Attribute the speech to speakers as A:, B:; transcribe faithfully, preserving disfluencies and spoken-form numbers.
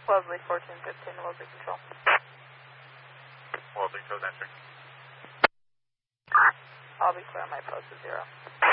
A: Wellesley fourteen fifteen, Wellesley Control.
B: Wellesley, code answer.
A: I'll be clear on my post at zero.